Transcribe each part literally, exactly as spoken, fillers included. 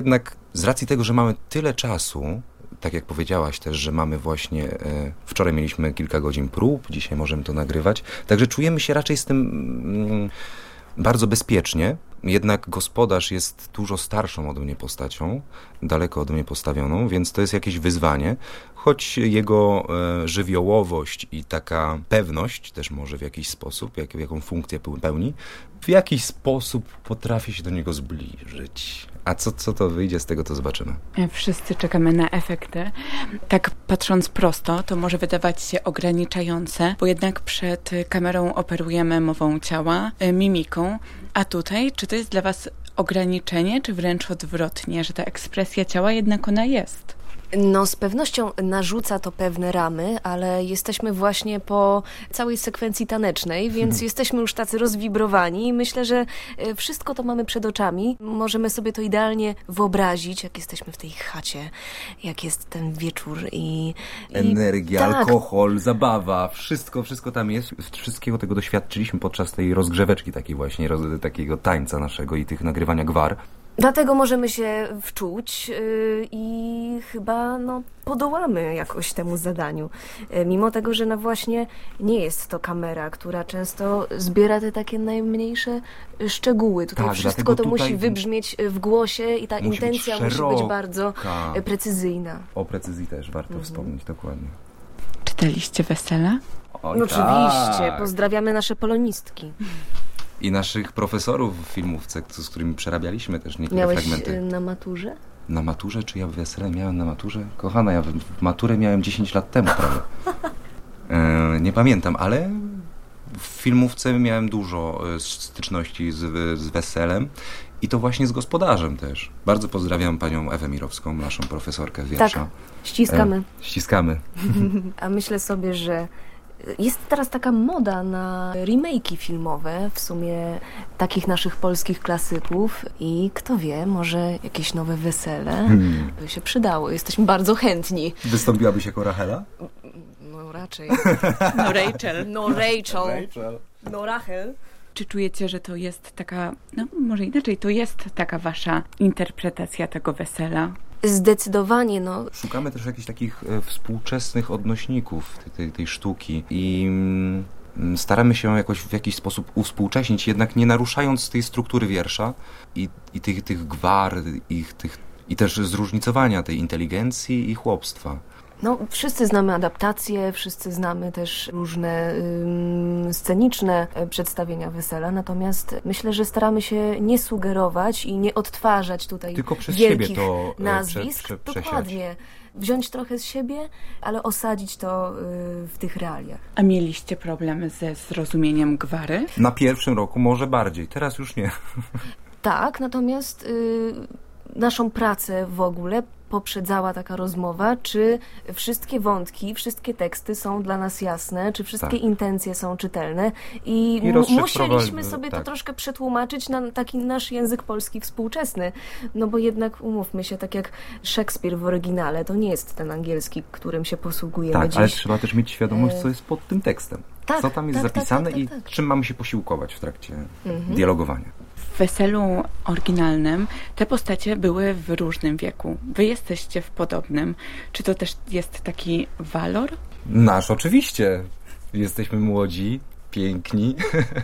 Jednak z racji tego, że mamy tyle czasu, tak jak powiedziałaś też, że mamy właśnie, e, wczoraj mieliśmy kilka godzin prób, dzisiaj możemy to nagrywać, także czujemy się raczej z tym mm, bardzo bezpiecznie. Jednak gospodarz jest dużo starszą ode mnie postacią, daleko ode mnie postawioną, więc to jest jakieś wyzwanie, choć jego e, żywiołowość i taka pewność też może w jakiś sposób, jak, jaką funkcję pełni, w jakiś sposób potrafię się do niego zbliżyć. A co, co to wyjdzie z tego, to zobaczymy. Wszyscy czekamy na efekty. Tak patrząc prosto, to może wydawać się ograniczające, bo jednak przed kamerą operujemy mową ciała, mimiką, a tutaj, czy to jest dla was ograniczenie, czy wręcz odwrotnie, że ta ekspresja ciała jednak ona jest? No, z pewnością narzuca to pewne ramy, ale jesteśmy właśnie po całej sekwencji tanecznej, więc hmm. jesteśmy już tacy rozwibrowani i myślę, że wszystko to mamy przed oczami. Możemy sobie to idealnie wyobrazić, jak jesteśmy w tej chacie, jak jest ten wieczór i... Energia, i... Tak. alkohol, zabawa, wszystko, wszystko tam jest. Wszystkiego tego doświadczyliśmy podczas tej rozgrzeweczki takiej właśnie, roz, takiego tańca naszego i tych nagrywania gwar. Dlatego możemy się wczuć yy, i chyba no, podołamy jakoś temu zadaniu. Yy, mimo tego, że no właśnie nie jest to kamera, która często zbiera te takie najmniejsze szczegóły. Tutaj tak, wszystko to tutaj musi wybrzmieć w głosie i ta musi intencja być musi być bardzo precyzyjna. O precyzji też warto mhm. wspomnieć, dokładnie. Czytaliście Wesele? Oj, no, oczywiście, tak. Pozdrawiamy nasze polonistki. I naszych profesorów w filmówce, z którymi przerabialiśmy też niektóre Miałeś fragmenty. Miałeś na maturze? Na maturze? Czy ja wesele miałem na maturze? Kochana, ja maturę miałem dziesięć lat temu prawie. E, nie pamiętam, ale w filmówce miałem dużo styczności z, z weselem i to właśnie z gospodarzem też. Bardzo pozdrawiam panią Ewę Mirowską, naszą profesorkę wiersza. Tak, ściskamy. E, ściskamy. A myślę sobie, że jest teraz taka moda na remake'i filmowe, w sumie takich naszych polskich klasyków i kto wie, może jakieś nowe wesele hmm. by się przydało. Jesteśmy bardzo chętni. Wystąpiłabyś jako Rachela? No raczej. No Rachel. No Rachel. Rachel. No Rachel. Czy czujecie, że to jest taka, no może inaczej, to jest taka wasza interpretacja tego wesela? Zdecydowanie, no. Szukamy też jakichś takich e, współczesnych odnośników tej, tej, tej sztuki i mm, staramy się jakoś w jakiś sposób uwspółcześnić, jednak nie naruszając tej struktury wiersza i, i tych, tych gwar, ich, tych, i też zróżnicowania tej inteligencji i chłopstwa. No, wszyscy znamy adaptacje, wszyscy znamy też różne ym, sceniczne przedstawienia wesela, natomiast myślę, że staramy się nie sugerować i nie odtwarzać tutaj tylko przez wielkich siebie to nazwisk. Prze, prze, Dokładnie. Wziąć trochę z siebie, ale osadzić to y, w tych realiach. A mieliście problemy ze zrozumieniem gwary? Na pierwszym roku może bardziej, teraz już nie. Tak, natomiast y, naszą pracę w ogóle poprzedzała taka rozmowa, czy wszystkie wątki, wszystkie teksty są dla nas jasne, czy wszystkie tak. intencje są czytelne i, I m- musieliśmy sobie tak. to troszkę przetłumaczyć na taki nasz język polski współczesny, no bo jednak umówmy się, tak jak Szekspir w oryginale, to nie jest ten angielski, którym się posługujemy tak, dziś. Ale trzeba też mieć świadomość, co jest pod tym tekstem. Tak, co tam jest tak, zapisane tak, tak, i tak, tak. czym mamy się posiłkować w trakcie mhm. dialogowania. W weselu oryginalnym te postacie były w różnym wieku. Wy jesteście w podobnym. Czy to też jest taki walor? Nasz oczywiście. Jesteśmy młodzi, piękni.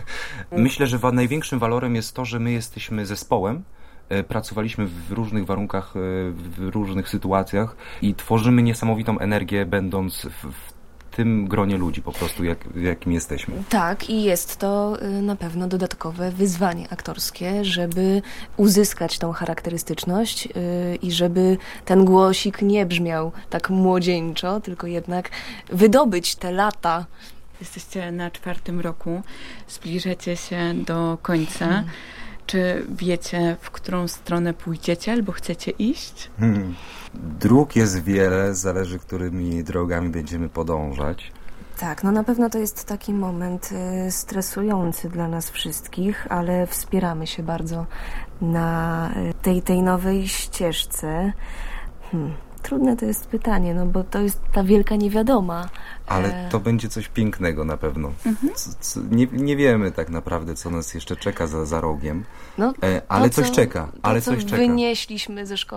Myślę, że wa- największym walorem jest to, że my jesteśmy zespołem. Pracowaliśmy w różnych warunkach, w różnych sytuacjach i tworzymy niesamowitą energię, będąc w, w tym gronie ludzi po prostu, jak, jakim jesteśmy. Tak, i jest to na pewno dodatkowe wyzwanie aktorskie, żeby uzyskać tą charakterystyczność yy, i żeby ten głosik nie brzmiał tak młodzieńczo, tylko jednak wydobyć te lata. Jesteście na czwartym roku, zbliżacie się do końca. Hmm. Czy wiecie, w którą stronę pójdziecie albo chcecie iść? Hmm. Dróg jest wiele, zależy, którymi drogami będziemy podążać. Tak, no na pewno to jest taki moment y, stresujący dla nas wszystkich, ale wspieramy się bardzo na tej, tej nowej ścieżce. Hmm. trudne to jest pytanie, no bo to jest ta wielka niewiadoma. Ale to będzie coś pięknego na pewno. Mhm. C- c- nie, nie wiemy tak naprawdę, co nas jeszcze czeka za, za rogiem, no, e, ale to, coś co, czeka. Ale to, coś co czeka. wynieśliśmy ze szkoły.